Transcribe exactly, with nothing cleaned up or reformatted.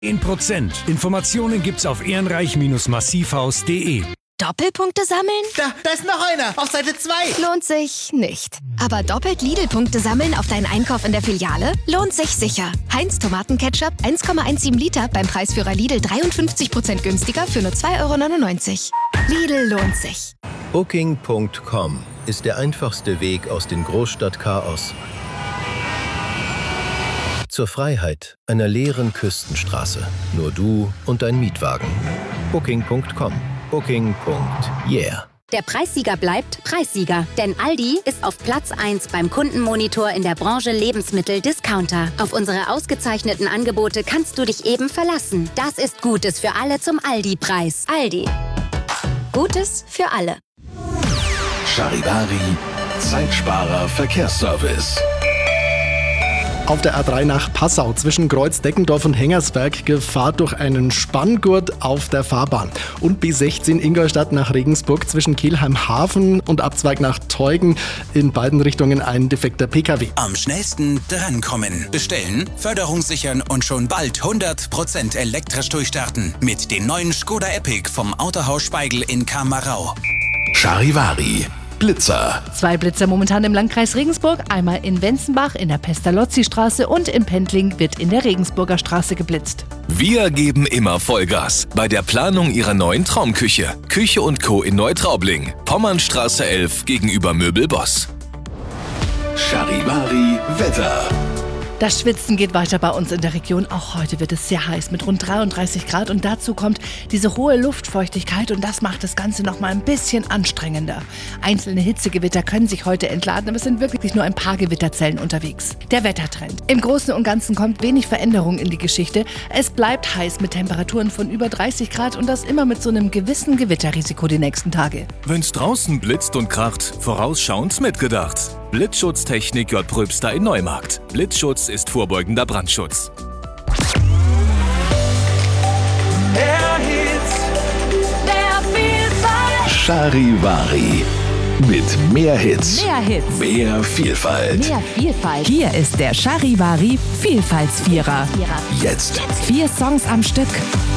zehn Prozent. Informationen gibt's auf ehrenreich massivhaus punkt de. Doppelpunkte sammeln? Da, da ist noch einer. Auf Seite zwei. Lohnt sich nicht. Aber doppelt Lidl-Punkte sammeln auf deinen Einkauf in der Filiale? Lohnt sich sicher. Heinz Tomatenketchup eins Komma siebzehn Liter beim Preisführer Lidl dreiundfünfzig Prozent günstiger für nur zwei Euro neunundneunzig. Lidl lohnt sich. Booking Punkt com ist der einfachste Weg aus dem Großstadtchaos zur Freiheit einer leeren Küstenstraße. Nur du und dein Mietwagen. Booking Punkt com. Booking. Yeah. Der Preissieger bleibt Preissieger, denn Aldi ist auf Platz eins beim Kundenmonitor in der Branche Lebensmittel-Discounter. Auf unsere ausgezeichneten Angebote kannst du dich eben verlassen. Das ist Gutes für alle zum Aldi-Preis. Aldi. Gutes für alle. Charivari, Zeitsparer Verkehrsservice. Auf der A drei nach Passau zwischen Kreuz-Deckendorf und Hengersberg Gefahr durch einen Spanngurt auf der Fahrbahn. Und B sechzehn Ingolstadt nach Regensburg zwischen Kelheim-Hafen und Abzweig nach Teugen in beiden Richtungen ein defekter P K W. Am schnellsten drankommen. Bestellen, Förderung sichern und schon bald hundert Prozent elektrisch durchstarten. Mit dem neuen Skoda Epic vom Autohaus Speigl in Kamerau. Charivari. Blitzer. Zwei Blitzer momentan im Landkreis Regensburg, einmal in Wenzenbach in der Pestalozzi-Straße und im Pendling wird in der Regensburger Straße geblitzt. Wir geben immer Vollgas bei der Planung Ihrer neuen Traumküche. Küche und Co. in Neutraubling, Pommernstraße elf gegenüber Möbelboss. Charivari Wetter. Das Schwitzen geht weiter bei uns in der Region. Auch heute wird es sehr heiß mit rund dreiunddreißig Grad und dazu kommt diese hohe Luftfeuchtigkeit und das macht das Ganze noch mal ein bisschen anstrengender. Einzelne Hitzegewitter können sich heute entladen, aber es sind wirklich nur ein paar Gewitterzellen unterwegs. Der Wettertrend. Im Großen und Ganzen kommt wenig Veränderung in die Geschichte. Es bleibt heiß mit Temperaturen von über dreißig Grad und das immer mit so einem gewissen Gewitterrisiko die nächsten Tage. Wenn's draußen blitzt und kracht, vorausschauend mitgedacht. Blitzschutztechnik J. Pröbster in Neumarkt. Blitzschutz ist vorbeugender Brandschutz. Mehr Hits, mehr Vielfalt. Charivari. Mit mehr Hits. Mehr Hits. Mehr Vielfalt. Mehr Vielfalt. Hier ist der Charivari Vielfaltsvierer. Jetzt. Vier Songs am Stück.